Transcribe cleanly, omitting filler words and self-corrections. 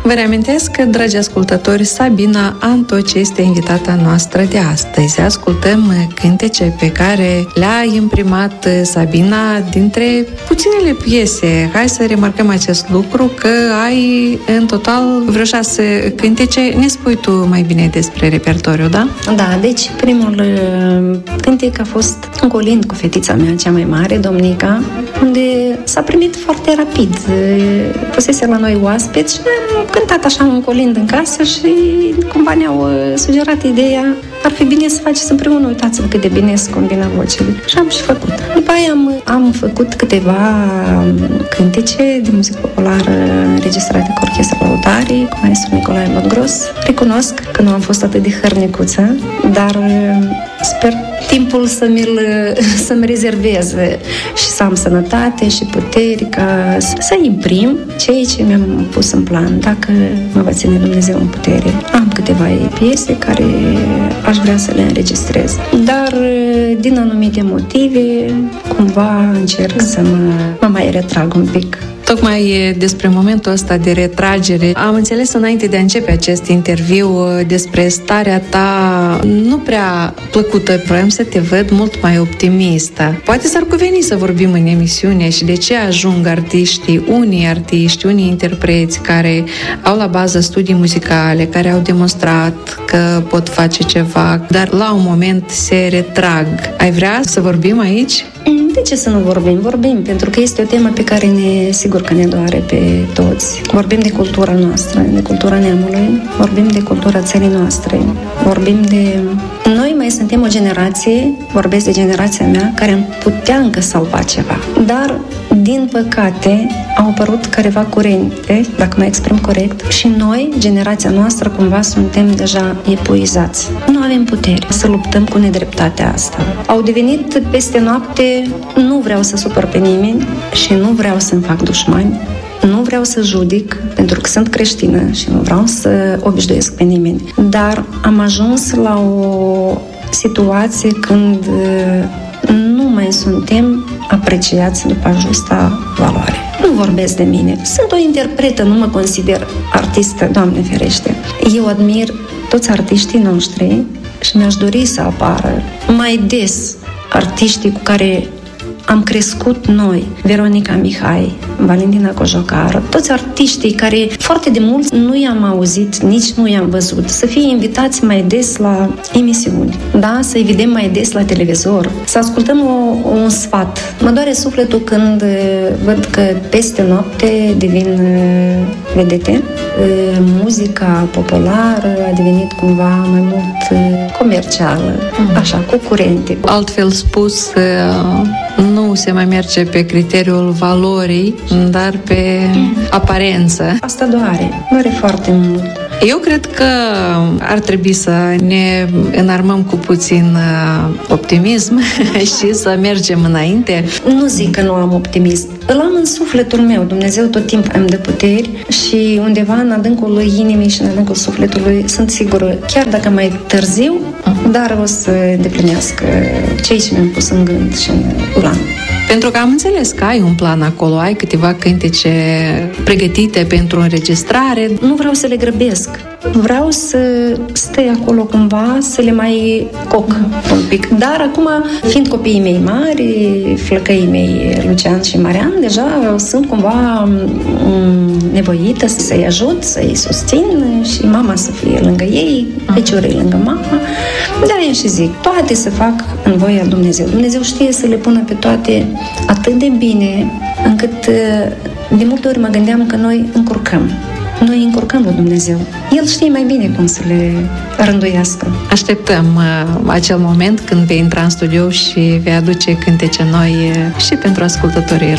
Vă reamintesc că, dragi ascultători, Sabina Antoci este invitata noastră de astăzi. Ascultăm cântece pe care le-a imprimat Sabina dintre puținele piese. Hai să remarcăm acest lucru, că ai în total vreo 6 cântece. Ne spui tu mai bine despre repertoriu, da? Da, deci primul cântec a fost un colind cu fetița mea cea mai mare, Domnica, unde s-a primit foarte rapid. Fusese la noi oaspeți și am cântat așa un colind în casă și cumva ne-au sugerat ideea: ar fi bine să faceți împreună, uitați-vă cât de bine se combina vocele. Și am și făcut. După aia am făcut câteva cântece de muzică populară înregistrate cu Orchestra Lăutarii, cu maestru Nicolae Modgros. Recunosc că nu am fost atât de hărnicuță, dar sper timpul să-mi rezerveze și să am sănătate și puteri ca să imprim ceea ce mi-am pus în plan, dacă mă va ține Dumnezeu în putere. Am câteva piese care aș vrea să le înregistrez, dar din anumite motive cumva încerc să mă mai retrag un pic. Tocmai despre momentul ăsta de retragere am înțeles înainte de a începe acest interviu despre starea ta nu prea plăcută. Vreau să te văd mult mai optimistă. Poate s-ar cuveni să vorbim în emisiune și de ce ajung unii interpreți care au la bază studii muzicale, care au demonstrat că pot face ceva, dar la un moment se retrag. Ai vrea să vorbim aici? De ce să nu vorbim? Vorbim, pentru că este o temă pe care sigur că ne doare pe toți. Vorbim de cultura noastră, de cultura neamului, vorbim de cultura țării noastre, vorbim de... Noi mai suntem o generație, vorbesc de generația mea, care am putea încă salva ceva. Dar, din păcate, au apărut careva curente, dacă mă exprim corect, și noi, generația noastră, cumva suntem deja epuizați. Nu avem putere să luptăm cu nedreptatea asta. Au devenit peste noapte, nu vreau să supăr pe nimeni și nu vreau să-mi fac dușmani, nu vreau să judic, pentru că sunt creștină și nu vreau să obișnuiesc pe nimeni. Dar am ajuns la o situație când nu mai suntem apreciați după justa valoare. Nu vorbesc de mine. Sunt o interpretă, nu mă consider artistă, Doamne ferește. Eu admir toți artiștii noștri și mi-aș dori să apară mai des artiștii cu care am crescut noi, Veronica Mihai, Valentina Cojocară, toți artiștii care foarte de mult nu i-am auzit, nici nu i-am văzut, să fie invitați mai des la emisiuni, da? Să-i vedem mai des la televizor, să ascultăm un sfat. Mă doare sufletul când văd că peste noapte devin vedete. Muzica populară a devenit cumva mai mult comercială, așa, cu curente. Altfel spus, nu se mai merge pe criteriul valorii, dar pe aparență. Asta doare foarte mult. Eu cred că ar trebui să ne înarmăm cu puțin optimism și să mergem înainte. Nu zic că nu am optimism. Îl am în sufletul meu. Dumnezeu tot timpul îmi dă puteri și undeva în adâncul inimii și în adâncul sufletului sunt sigură, chiar dacă mai târziu, dar o să îndeplinească ceea ce mi-am pus în gând și în plan. Pentru că am înțeles că ai un plan acolo, ai câteva cântece pregătite pentru înregistrare. Nu vreau să le grăbesc. Vreau să stai acolo cumva, să le mai coc un pic. Dar acum, fiind copiii mei mari, flăcăii mei, Lucian și Marian, deja sunt cumva nevoită să-i ajut, să-i susțin și mama să fie lângă ei, feciorii lângă mama. De-aia și zic, toate să fac în voia Dumnezeu. Dumnezeu știe să le pună pe toate atât de bine, încât de multe ori mă gândeam că noi încurcăm. Noi încurcăm lui Dumnezeu. El știe mai bine cum să le rânduiască. Așteptăm acel moment când vei intra în studio și vei aduce cântece noi și pentru ascultătorii